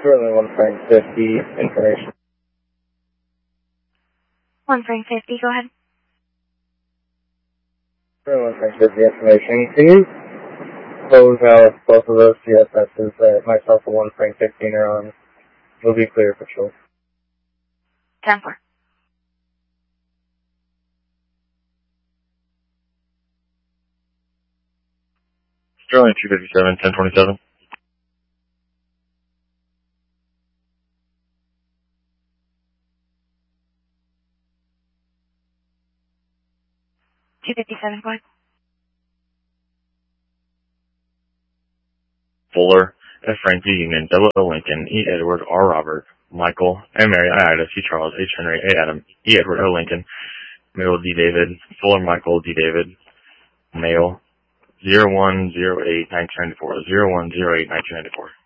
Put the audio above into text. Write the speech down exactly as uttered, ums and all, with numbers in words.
Sterling one Frank fifty, information. one Frank fifty, go ahead. Sterling one Frank fifty, information. Can you close out both of those C S Ss that myself and one Frank fifteen are on? We'll be clear for sure. ten four. Sterling two fifty-seven, ten twenty-seven. two fifty-seven, go ahead. Fuller, F. Frankie Union, W. O. Lincoln, E. Edward, R. Robert, Michael, M. Mary, I. Ida, C. Charles, H. Henry, A. Adam, E. Edward, O. Lincoln, Male, D. David, Fuller Michael, D. David, Male, zero one zero eight nineteen ninety-four, zero one zero eight nineteen ninety-four.